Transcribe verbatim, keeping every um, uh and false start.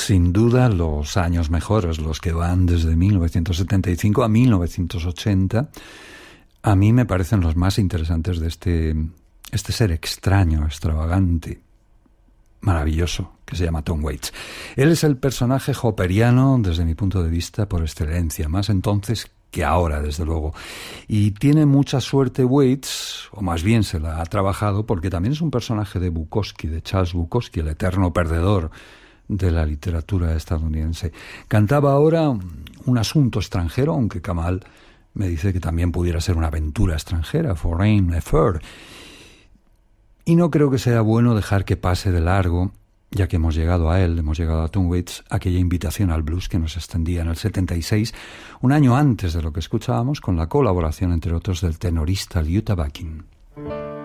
sin duda los años mejores, los que van desde mil novecientos setenta y cinco a mil novecientos ochenta, a mí me parecen los más interesantes de este, este ser extraño, extravagante, maravilloso, que se llama Tom Waits. Él es el personaje hopperiano, desde mi punto de vista, por excelencia, más entonces que ahora, desde luego. Y tiene mucha suerte Waits, o más bien se la ha trabajado, porque también es un personaje de Bukowski, de Charles Bukowski, el eterno perdedor de la literatura estadounidense. Cantaba ahora un asunto extranjero, aunque Kamal me dice que también pudiera ser una aventura extranjera, foreign affair. Y no creo que sea bueno dejar que pase de largo, ya que hemos llegado a él, hemos llegado a Tom Waits, aquella invitación al blues que nos extendía en el setenta y seis, un año antes de lo que escuchábamos, con la colaboración, entre otros, del tenorista Lyuta Bakin.